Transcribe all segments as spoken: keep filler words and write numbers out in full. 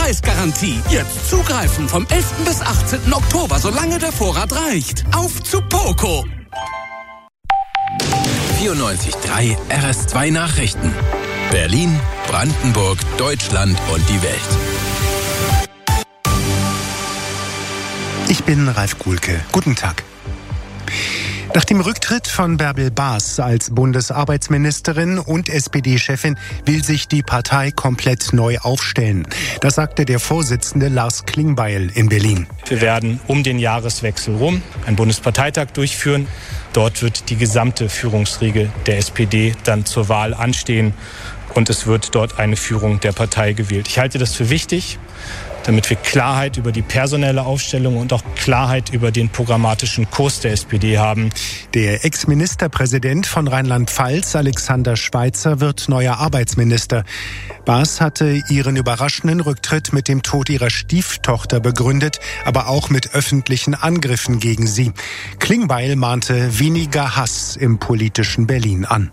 Preisgarantie. Jetzt zugreifen vom elften bis achtzehnten Oktober, solange der Vorrat reicht. Auf zu Poco! vierundneunzig Komma drei R S zwei Nachrichten. Berlin, Brandenburg, Deutschland und die Welt. Ich bin Ralf Kuhlke. Guten Tag. Nach dem Rücktritt von Bärbel Baas als Bundesarbeitsministerin und S P D-Chefin will sich die Partei komplett neu aufstellen. Das sagte der Vorsitzende Lars Klingbeil in Berlin. Wir werden um den Jahreswechsel rum einen Bundesparteitag durchführen. Dort wird die gesamte Führungsriege der S P D dann zur Wahl anstehen und es wird dort eine Führung der Partei gewählt. Ich halte das für wichtig, damit wir Klarheit über die personelle Aufstellung und auch Klarheit über den programmatischen Kurs der S P D haben. Der Ex-Ministerpräsident von Rheinland-Pfalz, Alexander Schweitzer, wird neuer Arbeitsminister. Baas hatte ihren überraschenden Rücktritt mit dem Tod ihrer Stieftochter begründet, aber auch mit öffentlichen Angriffen gegen sie. Klingbeil mahnte weniger Hass im politischen Berlin an.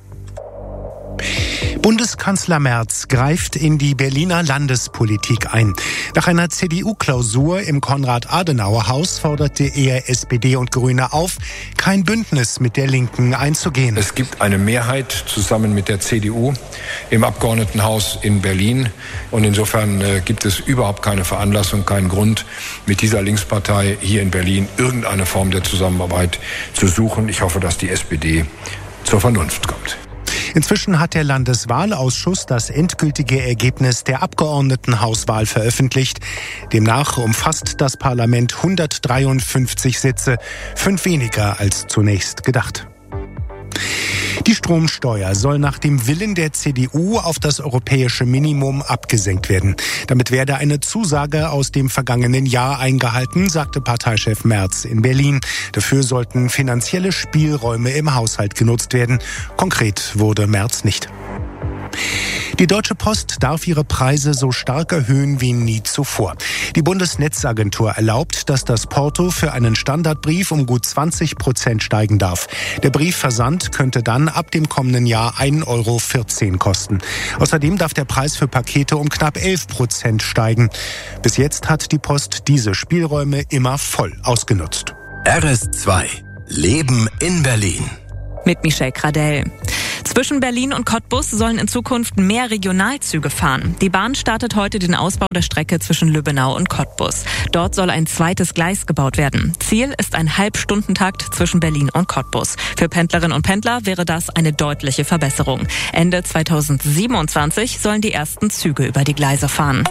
Bundeskanzler Merz greift in die Berliner Landespolitik ein. Nach einer C D U-Klausur im Konrad-Adenauer-Haus forderte er S P D und Grüne auf, kein Bündnis mit der Linken einzugehen. Es gibt eine Mehrheit zusammen mit der C D U im Abgeordnetenhaus in Berlin. Und insofern äh, gibt es überhaupt keine Veranlassung, keinen Grund, mit dieser Linkspartei hier in Berlin irgendeine Form der Zusammenarbeit zu suchen. Ich hoffe, dass die S P D zur Vernunft kommt. Inzwischen hat der Landeswahlausschuss das endgültige Ergebnis der Abgeordnetenhauswahl veröffentlicht. Demnach umfasst das Parlament hundertdreiundfünfzig Sitze, fünf weniger als zunächst gedacht. Die Stromsteuer soll nach dem Willen der C D U auf das europäische Minimum abgesenkt werden. Damit werde eine Zusage aus dem vergangenen Jahr eingehalten, sagte Parteichef Merz in Berlin. Dafür sollten finanzielle Spielräume im Haushalt genutzt werden. Konkret wurde Merz nicht. Die Deutsche Post darf ihre Preise so stark erhöhen wie nie zuvor. Die Bundesnetzagentur erlaubt, dass das Porto für einen Standardbrief um gut zwanzig Prozent steigen darf. Der Briefversand könnte dann ab dem kommenden Jahr ein Euro vierzehn kosten. Außerdem darf der Preis für Pakete um knapp elf Prozent steigen. Bis jetzt hat die Post diese Spielräume immer voll ausgenutzt. R S zwei. Leben in Berlin. Mit Michelle Gradell. Zwischen Berlin und Cottbus sollen in Zukunft mehr Regionalzüge fahren. Die Bahn startet heute den Ausbau der Strecke zwischen Lübbenau und Cottbus. Dort soll ein zweites Gleis gebaut werden. Ziel ist ein Halbstundentakt zwischen Berlin und Cottbus. Für Pendlerinnen und Pendler wäre das eine deutliche Verbesserung. Ende zweitausendsiebenundzwanzig sollen die ersten Züge über die Gleise fahren.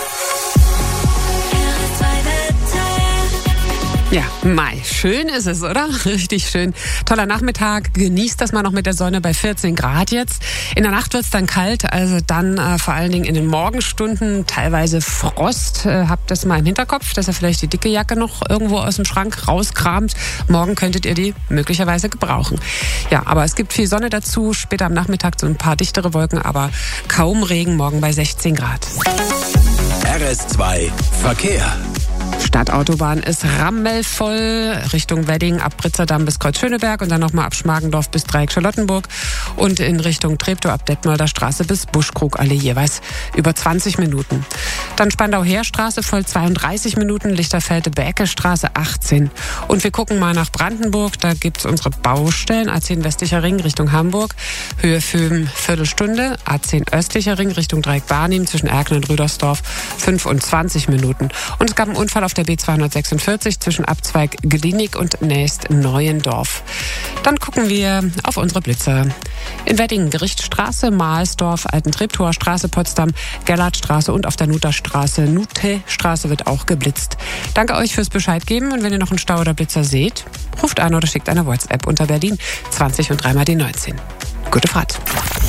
Ja, Mai. Schön ist es, oder? Richtig schön. Toller Nachmittag. Genießt das mal noch mit der Sonne bei vierzehn Grad jetzt. In der Nacht wird's dann kalt, also dann äh, vor allen Dingen in den Morgenstunden teilweise Frost. Äh, habt das mal im Hinterkopf, dass ihr vielleicht die dicke Jacke noch irgendwo aus dem Schrank rauskramt. Morgen könntet ihr die möglicherweise gebrauchen. Ja, aber es gibt viel Sonne dazu. Später am Nachmittag so ein paar dichtere Wolken, aber kaum Regen. Morgen bei sechzehn Grad. R S zwei Verkehr. Stadtautobahn ist rammelvoll Richtung Wedding, ab Pritzerdamm bis Kreuzschöneberg und dann nochmal ab Schmargendorf bis Dreieck Charlottenburg und in Richtung Treptow ab Detmolder Straße bis Buschkrugallee jeweils über zwanzig Minuten. Dann Spandau-Heerstraße voll zweiunddreißig Minuten, Lichterfelde-Bäcke-Straße achtzehn. Und wir gucken mal nach Brandenburg, da gibt's unsere Baustellen, A zehn westlicher Ring Richtung Hamburg, Höhe Föhm Viertelstunde, A zehn östlicher Ring Richtung Dreieck Barnim zwischen Erken und Rüdersdorf fünfundzwanzig Minuten. Und es gab einen Unfall auf der B zweihundertsechsundvierzig zwischen Abzweig Glienig und Nächst Neuendorf. Dann gucken wir auf unsere Blitzer. In Wedding Gerichtsstraße, Mahlsdorf, Alten-Treptower Straße, Potsdam, Gerlardstraße und auf der Nuterstraße. Nute-Straße wird auch geblitzt. Danke euch fürs Bescheid geben und wenn ihr noch einen Stau oder Blitzer seht, ruft an oder schickt eine WhatsApp unter Berlin zwanzig und dreimal die neunzehn. Gute Fahrt.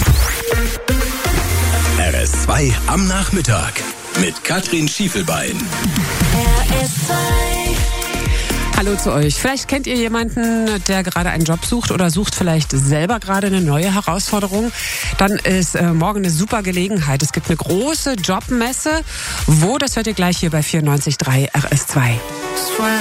R S zwei am Nachmittag mit Katrin Schiefelbein. R S zwei. Hallo zu euch. Vielleicht kennt ihr jemanden, der gerade einen Job sucht oder sucht vielleicht selber gerade eine neue Herausforderung. Dann ist äh, morgen eine super Gelegenheit. Es gibt eine große Jobmesse. Wo, das hört ihr gleich hier bei vierundneunzig Komma drei R S zwei.